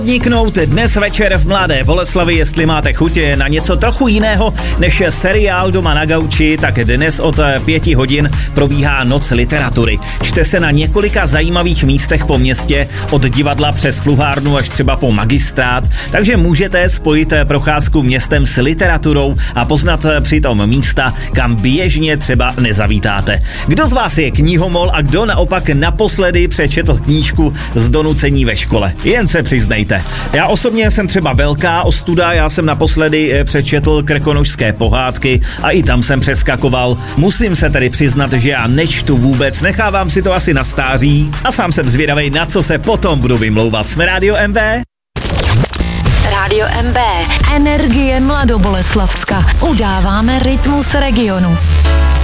Vniknout dnes večer v Mladé Boleslavi, jestli máte chuť na něco trochu jiného než seriál Doma na gauči, tak dnes od 5 hodin probíhá Noc literatury. Čte se na několika zajímavých místech po městě, od divadla přes pluhárnu až třeba po magistrát, takže můžete spojit procházku městem s literaturou a poznat přitom místa, kam běžně třeba nezavítáte. Kdo z vás je knihomol a kdo naopak naposledy přečetl knížku z donucení ve škole? Jen se přiznejte. Já osobně jsem třeba velká ostuda, já jsem naposledy přečetl Krkonošské pohádky a i tam jsem přeskakoval. Musím se tedy přiznat, že já nečtu vůbec, nechávám si to asi na stáří a sám jsem zvědavej, na co se potom budu vymlouvat. Jsme Rádio MB? Rádio MB. Energie Mladoboleslavska. Udáváme rytmus regionu.